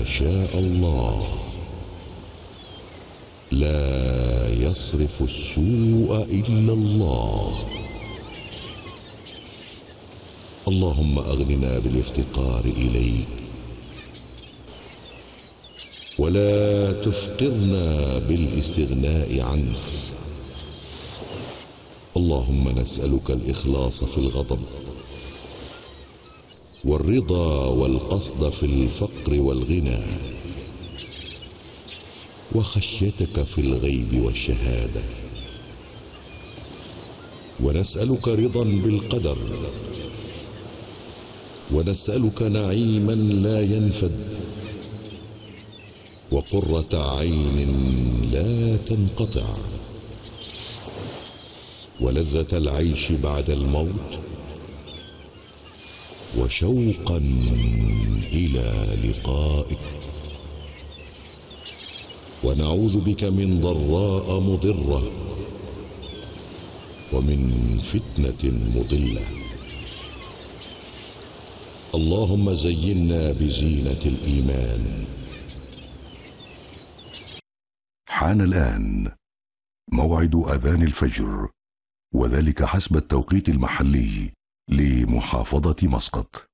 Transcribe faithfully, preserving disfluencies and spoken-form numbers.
شاء الله، لا يصرف السوء إلا الله. اللهم أغننا بالافتقار إليك، ولا تفقرنا بالاستغناء عنك. اللهم نسألك الإخلاص في الغضب، والرضا والقصد في الفقر والغنى، وخشيتك في الغيب والشهادة. ونسألك رضا بالقدر، ونسألك نعيما لا ينفد، وقرة عين لا تنقطع، ولذة العيش بعد الموت، وشوقا إلى لقائك. ونعوذ بك من ضراء مضرة، ومن فتنة مضلة. اللهم زينا بزينة الإيمان. حان الآن موعد أذان الفجر، وذلك حسب التوقيت المحلي لمحافظة مسقط.